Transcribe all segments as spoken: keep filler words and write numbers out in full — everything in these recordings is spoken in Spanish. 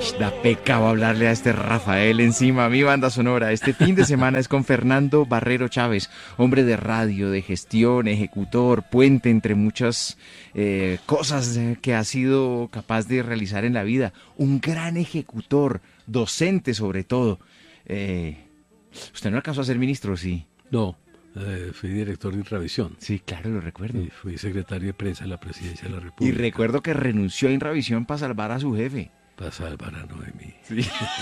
Da pecado hablarle a este Rafael encima. Mi banda sonora este fin de semana es con Fernando Barrero Chávez, hombre de radio, de gestión, ejecutor, puente entre muchas eh, cosas que ha sido capaz de realizar en la vida. Un gran ejecutor, docente sobre todo. Eh, ¿Usted no alcanzó a ser ministro, sí? No, eh, fui director de Intravisión. Sí, claro, lo recuerdo. Y fui secretario de prensa de la Presidencia de la Y República. recuerdo que renunció a Intravisión para salvar a su jefe. Para salvar a Noemí. Sí.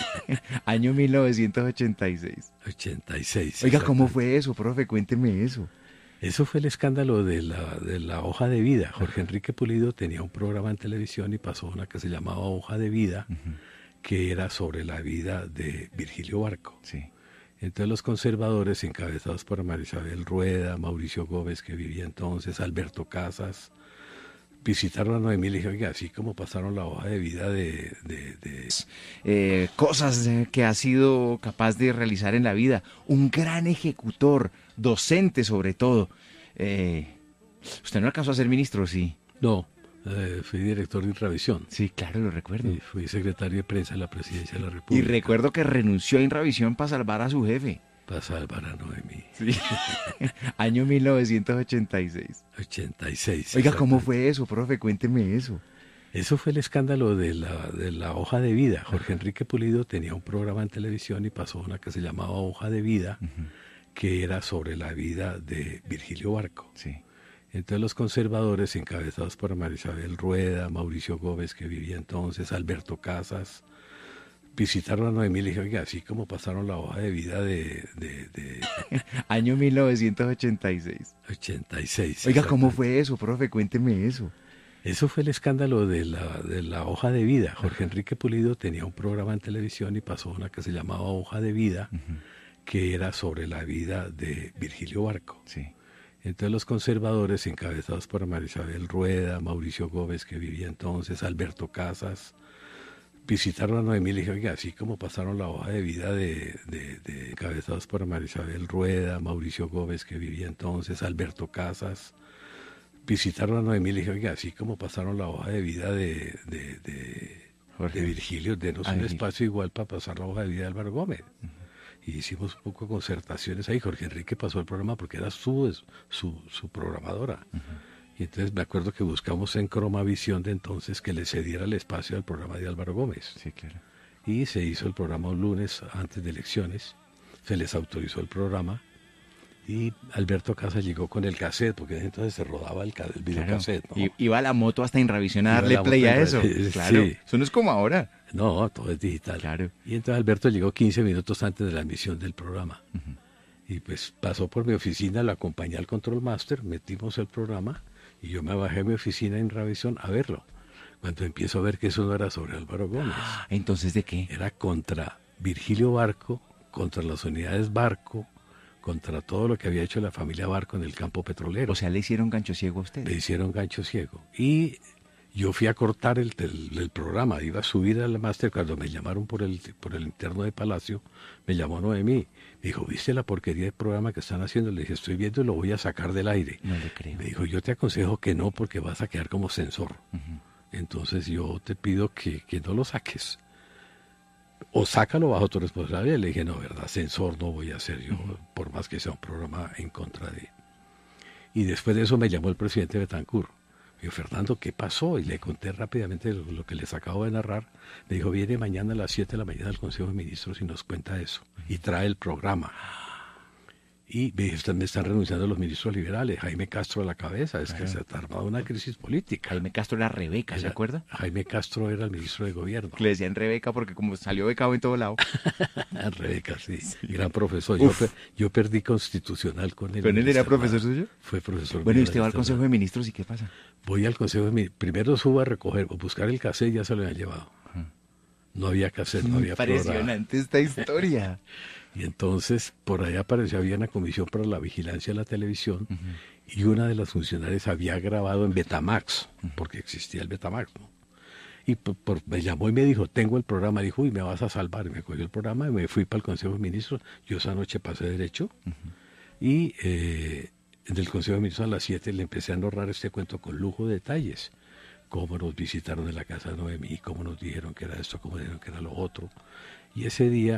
Año mil novecientos ochenta y seis. ochenta y seis. Oiga, ¿cómo fue eso, profe? Cuénteme eso. Eso fue el escándalo de la, de la hoja de vida. Jorge Enrique Pulido tenía un programa en televisión y pasó una que se llamaba Hoja de Vida, uh-huh. que era sobre la vida de Virgilio Barco. Sí. Entonces los conservadores, encabezados por María Isabel Rueda, Mauricio Gómez, que vivía entonces, Alberto Casas, visitaron a Noemí y le dije, oiga, así como pasaron la hoja de vida de... de, de... Eh, cosas que ha sido capaz de realizar en la vida. Un gran ejecutor, docente sobre todo. Eh, ¿Usted no alcanzó a ser ministro, sí? No, eh, fui director de Intravisión. Sí, claro, lo recuerdo. Y fui secretario de prensa de la Presidencia de la Y República. recuerdo que renunció a Intravisión para salvar a su jefe. Para salvar a Noemí. Sí. Año mil novecientos ochenta y seis. ochenta y seis. Oiga, ¿cómo fue eso, profe? Cuénteme eso. Eso fue el escándalo de la, de la hoja de vida. Jorge Enrique Pulido tenía un programa en televisión y pasó una que se llamaba Hoja de Vida, uh-huh. que era sobre la vida de Virgilio Barco. Sí. Entonces los conservadores, encabezados por María Isabel Rueda, Mauricio Gómez, que vivía entonces, Alberto Casas, visitaron a Noemí y le dije, oiga, así como pasaron la hoja de vida de... de, de... Año mil novecientos ochenta y seis. ochenta y seis. Oiga, ¿cómo fue eso, profe? Cuénteme eso. Eso fue el escándalo de la, de la hoja de vida. Jorge Enrique Pulido tenía un programa en televisión y pasó una que se llamaba Hoja de Vida, uh-huh. que era sobre la vida de Virgilio Barco. Sí. Entonces los conservadores, encabezados por María Isabel Rueda, Mauricio Gómez, que vivía entonces, Alberto Casas, visitaron a Noemí y le dije, oiga, así como pasaron la hoja de vida de, de, de encabezados por María Isabel Rueda, Mauricio Gómez, que vivía entonces, Alberto Casas, visitaron a Noemí y le dije, oiga, así como pasaron la hoja de vida de, de, de, de Virgilio, denos un espacio igual para pasar la hoja de vida de Álvaro Gómez. Uh-huh. Y hicimos un poco de concertaciones ahí. Jorge Enrique pasó el programa porque era su, su, su programadora. Uh-huh. Y entonces me acuerdo que buscamos en Cromavisión de entonces que le cediera el espacio al programa de Álvaro Gómez. Sí, claro. Y se hizo el programa un lunes antes de elecciones. Se les autorizó el programa. Y Alberto Casas llegó con el cassette, porque entonces se rodaba el, el videocassette. Claro. ¿No? Iba a la moto hasta Intravisión a darle play a eso. Claro. Sí. Eso no es como ahora. No, todo es digital. Claro. Y entonces Alberto llegó quince minutos antes de la emisión del programa. Uh-huh. Y pues pasó por mi oficina, lo acompañé al Control Master, metimos el programa y yo me bajé a mi oficina en Intravisión a verlo. Cuando empiezo a ver que eso no era sobre Álvaro Gómez. ¿Entonces de qué? Era contra Virgilio Barco, contra las unidades Barco, contra todo lo que había hecho la familia Barco en el campo petrolero. O sea, le hicieron gancho ciego a usted. Le hicieron gancho ciego. Y yo fui a cortar el, el, el programa, iba a subir al máster cuando me llamaron por el, por el interno de Palacio, me llamó Noemí, me dijo, ¿viste la porquería de programa que están haciendo? Le dije, estoy viendo y lo voy a sacar del aire. No le creo. Me dijo, yo te aconsejo que no porque vas a quedar como censor. Uh-huh. Entonces yo te pido que, que no lo saques. O sácalo bajo tu responsabilidad. Le dije, no, verdad, censor no voy a ser yo, uh-huh. por más que sea un programa en contra de... Y después de eso me llamó el presidente Betancur. Me dijo, Fernando, ¿qué pasó? Y le conté rápidamente lo, lo que les acabo de narrar. Me dijo, viene mañana a las siete de la mañana al Consejo de Ministros y nos cuenta eso. Y trae el programa. Y me dije, me están renunciando los ministros liberales, Jaime Castro a la cabeza, es claro. que se ha armado una crisis política. Jaime Castro era Rebeca, ¿se era, acuerda? Jaime Castro era el ministro de gobierno. Le decían Rebeca porque como salió becado en todo lado. Rebeca, sí, sí, gran profesor. Yo, yo perdí constitucional con él. ¿Con él era profesor suyo? Fue profesor. Bueno, ¿y usted va al Consejo de Ministros y qué pasa? Voy al Consejo de Ministros, primero subo a recoger, a buscar el cassette, ya se lo habían llevado. No había cassette, no había programa. Impresionante esta historia. Y entonces por ahí apareció, había una comisión para la vigilancia de la televisión, uh-huh. y una de las funcionarias había grabado en Betamax, uh-huh. porque existía el Betamax, ¿no? Y por, por, me llamó y me dijo, tengo el programa, dijo, uy, me vas a salvar. Y me cogió el programa y me fui para el Consejo de Ministros. Yo esa noche pasé derecho, uh-huh. y eh, en el Consejo de Ministros a las siete le empecé a narrar este cuento con lujo de detalles. cómo nos visitaron en la casa de Noemí, cómo nos dijeron que era esto, cómo dijeron que era lo otro. Y ese día